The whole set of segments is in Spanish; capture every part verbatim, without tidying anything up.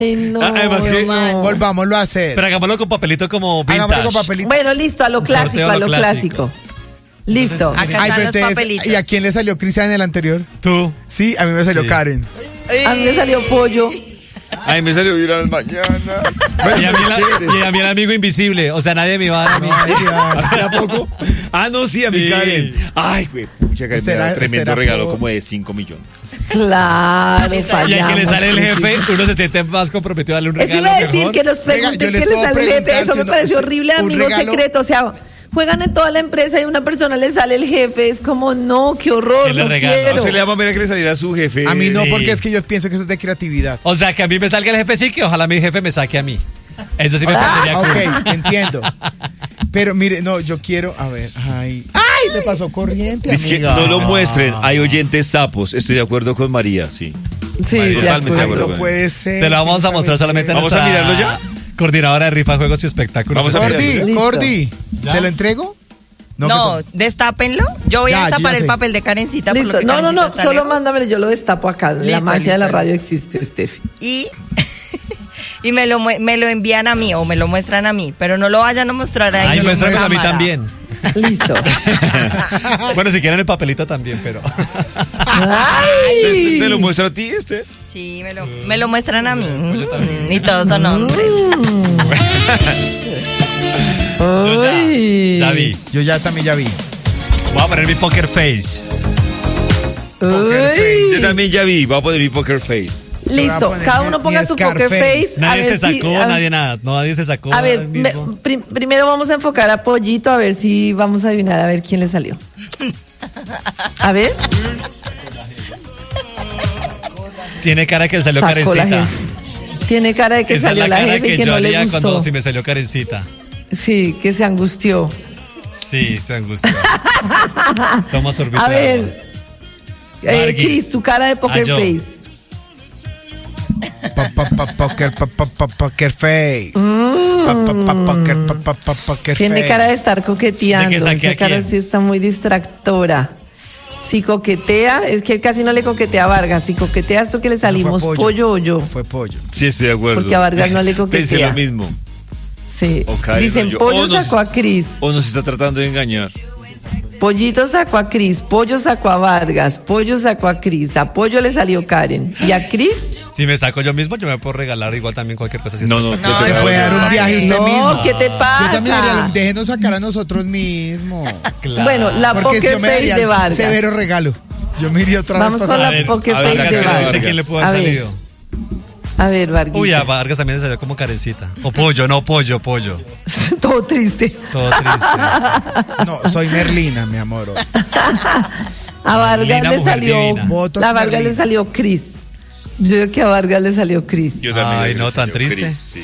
Ay, no, Además que no. Volvámoslo a hacer. Pero hagámoslo con papelito como vintage. Hagámoslo con papelito. Bueno, listo, a lo clásico, sorteo a a lo lo clásico. clásico. Listo. Acá Ay, están pero los ustedes- papelitos. ¿Y a quién le salió Cristian en el anterior? Tú. Sí, a mí me salió Sí. Karen. A mí me salió pollo. Ay, me salió ir a las mañanas. Y a, mí la- y a mí el amigo invisible. O sea, nadie me iba a dar a mí. Ay, ay. ¿A poco? Ah, no, sí, a mi Sí. Karen. Ay, güey, pucha, Karen, me Usted da era- tremendo usted era regalo por- como de cinco millones. Claro, Y a fallamos. quien le sale el jefe, uno se siente más comprometido a darle un Eso regalo iba a decir mejor. que nos Venga, pregunten yo les qué le puedo sale el jefe. preguntar Eso si me uno- pareció si horrible, un amigo regalo- secreto. O sea, juegan en toda la empresa y a una persona le sale el jefe. Es como, no, qué horror. ¿Quién le No regala? quiero. No se le da manera que le saliera a su jefe. A mí no, Sí. porque es que yo pienso que eso es de creatividad. O sea, que a mí me salga el jefe, sí, que ojalá mi jefe me saque a mí. Eso sí me Ah, saldría cool. ok, entiendo. Pero mire, no, yo quiero, a ver, ay, ay, me pasó corriente. Es que amiga. no lo muestren, hay oyentes sapos. Estoy de acuerdo con María, sí. Sí, María, de totalmente de Ay, acuerdo. no puede ser. Se lo vamos a mostrar solamente a ¿Vamos a nuestra mirarlo ya? coordinadora de rifa, juegos y espectáculos. Vamos a Cordi, Listo. Cordi, ¿Ya? ¿te lo entrego? No, que destápenlo. Yo voy Ya, a yo destapar ya el sé. papel de Karencita. por lo Listo. que No, no, Karencita no, está solo lejos. mándamelo, yo lo destapo acá. la Listo, magia de la listo, radio listo. existe, Steffi. Y, y me, lo, mu- me lo envían a mí o me lo muestran a mí. Pero no lo vayan a mostrar ahí. Ay, en muéstramelo a mí cámara. también. Listo. Bueno, si quieren el papelito también, pero. ¡Ay! ¿Este te lo muestra a ti, este? Sí, me lo, me lo muestran a mí. Mm, Y todos son hombres. Yo ya, Ay. ya vi. Yo ya también ya vi. Voy a poner mi poker face. Poker Uy. face. Yo también ya vi, voy a poner mi poker face. Yo voy a Listo, poner cada mi- uno mi ponga su poker Scarface. face. a Nadie ver se si- sacó, a- nadie nada. No, nadie se sacó. A ver, el me- mismo. prim- primero vamos a enfocar a Pollito a ver si vamos a adivinar a ver quién le salió. A ver, Tiene cara que salió sacó la Karencita. jefe. Tiene cara de que Esa es salió la la cara jefe y que, que yo no le haría cuando gustó. si me salió Karencita. Sí, que se angustió. Sí, se angustió. Toma sorbito. A de ver, agua. eh, Marguis. Chris, tu cara de poker Ah, yo. face. Pa, pa, pa, poker, pa, pa, pa, poker face. Mm. Pa, pa, pa, poker, pa, pa, pa, poker Tiene face. cara de estar coqueteando. ¿De que saqué Esa a cara quién? sí está muy distractora. Si coquetea, es que él casi no le coquetea a Vargas. Si coquetea esto que le Eso fue salimos, pollo. o yo. Fue pollo. Sí, estoy de acuerdo. Porque a Vargas no le coquetea. Pensé lo mismo. Sí. O Karen, Dicen, o yo. pollo O nos- sacó a Cris. O nos está tratando de engañar. Pollito sacó a Cris. Pollo sacó a Vargas. Pollo sacó a Cris. A Pollo le salió Karen. ¿Y a Cris? Si me saco yo mismo, yo me puedo regalar igual también cualquier cosa. Si es No, no, No, yo te Se no, puede dar un no, viaje usted no, mismo. ¿qué te pasa? Yo también haría lo- déjenos sacar a nosotros mismos. Claro. Bueno, la Porque poker yo me face daría de el Vargas. severo regalo. Yo me iría otra Vamos vez con pasar. la poker a face ver, de ¿a Vargas. quién le pudo A haber ver. salido? A ver, Vargas. Uy, a Vargas también le salió como Karencita. O pollo, no pollo, pollo. Todo triste. Todo triste. No, soy Merlina, mi amor. A Vargas Merlina, le mujer salió. divina. Votos A Vargas Merlina. le salió Cris. Yo creo que a Vargas le salió Cris. Yo también. Ay, creo no, que tan salió triste. Chris, sí.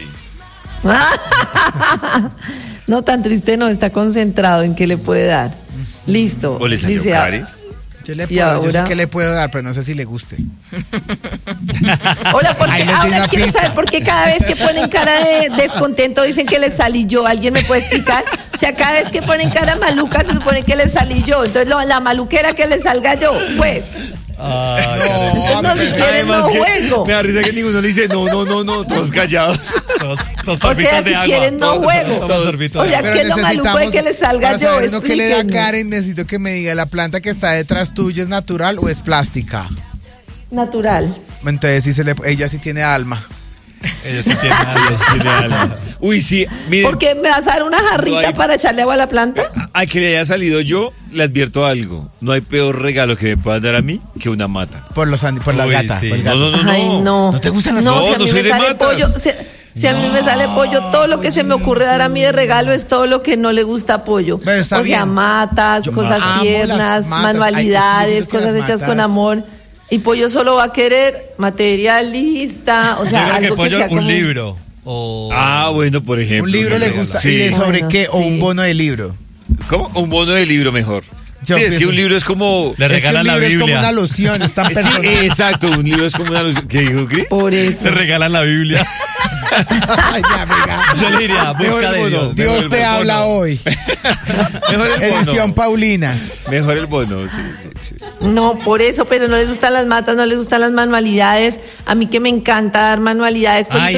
No, tan triste no, está concentrado en qué le puede dar. Listo. ¿O le salió Dice, ah, Karen? Yo, le Y puedo, yo sé ahora- que le puedo dar, pero no sé si le guste. Hola, ¿por qué? Ahí les di Ahora una quiero pista. saber por qué cada vez que ponen cara de descontento dicen que les salí yo. ¿Alguien me puede explicar? O sea, cada vez que ponen cara maluca se supone que les salí yo. Entonces lo- la maluquera que les salga yo, pues. Ay, No, No, si pero- quieren no que juego. me da risa que ninguno le dice no, no, no, no, todos callados. Todos, todos O sea, sorbitos si de agua. quieren no Todos- juego. Todos sorbitos O de sea, agua. ¿qué es lo maluco de que le salga para yo? saber uno qué le da a Explíquenme. Karen, necesito que me diga, ¿la planta que está detrás tuya es natural o es plástica? Natural. Entonces sí se le, ella sí tiene alma. Ella sí tiene algo. Uy, sí, miren, ¿Por qué me vas a dar una jarrita No hay- para echarle agua a la planta? a que le haya salido yo, le advierto algo. No hay peor regalo que me puedan dar a mí que una mata. Por los ani- por la Uy, gata. sí. por el No, gato. no, no, Ay, no. ¿No te gustan las No, matas? si a No, mí no me soy de sale matas. pollo, si, si a mí me sale pollo, todo lo que se me ocurre dar a mí de regalo es todo lo que no le gusta a pollo. Pero está o sea, bien. matas, Yo cosas amo las tiernas, matas. Ay, manualidades, estoy diciendo que cosas las hechas con matas- amor. Y pollo solo va a querer materialista, o Yo sea, creo que algo que pollo, sea un como... libro. O... Ah, bueno, por ejemplo. Un libro me le regala. gusta. Sí. ¿Y de sobre Bueno, qué? ¿O sí. un bono de libro? ¿Cómo? Un bono de libro mejor. Yo sí, es que pienso- un libro es como... Le Es que regalan un la libro es como Biblia. una loción, es tan Sí, personal. exacto, un libro es como una... ¿Qué dijo Chris? Por eso. Le regalan la Biblia. Ay, mi amiga. Yo le diría, busca Mejor de el Dios. bono. Dios Mejor te el habla bono. hoy. Mejor el Edición bono. Paulinas. Mejor el bono, sí, sí, sí. No, por eso, pero no les gustan las matas, no les gustan las manualidades. A mí que me encanta dar manualidades. Ay,